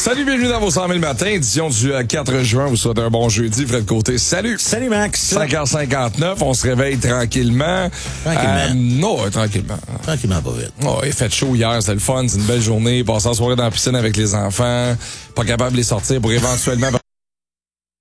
Salut, bienvenue dans vos 100 000 matins, édition du 4 juin. Vous souhaitez un bon jeudi. Fred Côté, salut. Salut, Max. 5h59, on se réveille tranquillement. Tranquillement. Tranquillement. Tranquillement, pas vite. Oh, il fait chaud hier, c'était le fun, c'est une belle journée. Passer la soirée dans la piscine avec les enfants, pas capable de les sortir pour éventuellement